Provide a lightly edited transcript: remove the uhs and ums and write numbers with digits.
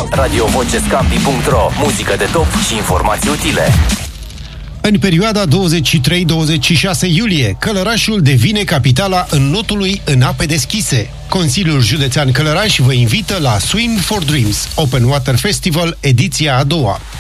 radiovocescampi.ro. Muzică de top și informații utile. În perioada 23-26 iulie, Călărașul devine capitala înotului în ape deschise. Consiliul Județean Călăraș vă invită la Swim for Dreams, Open Water Festival, ediția a doua.